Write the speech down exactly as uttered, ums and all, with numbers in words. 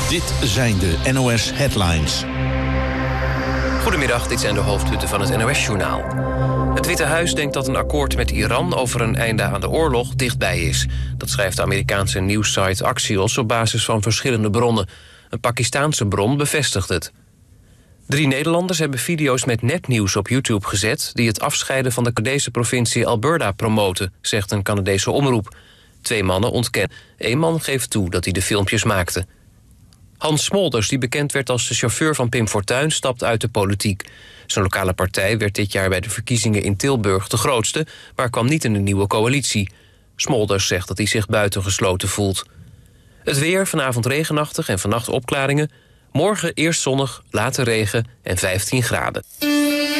Dit zijn de N O S Headlines. Goedemiddag, dit zijn de hoofdpunten van het N O S-journaal. Het Witte Huis denkt dat een akkoord met Iran over een einde aan de oorlog dichtbij is. Dat schrijft de Amerikaanse nieuwssite Axios op basis van verschillende bronnen. Een Pakistaanse bron bevestigt het. Drie Nederlanders hebben video's met nepnieuws op YouTube gezet die het afscheiden van de Canadese provincie Alberta promoten, zegt een Canadese omroep. Twee mannen ontkennen. Eén man geeft toe dat hij de filmpjes maakte. Hans Smolders, die bekend werd als de chauffeur van Pim Fortuyn, stapt uit de politiek. Zijn lokale partij werd dit jaar bij de verkiezingen in Tilburg de grootste, maar kwam niet in een nieuwe coalitie. Smolders zegt dat hij zich buitengesloten voelt. Het weer, vanavond regenachtig en vannacht opklaringen. Morgen eerst zonnig, later regen en vijftien graden.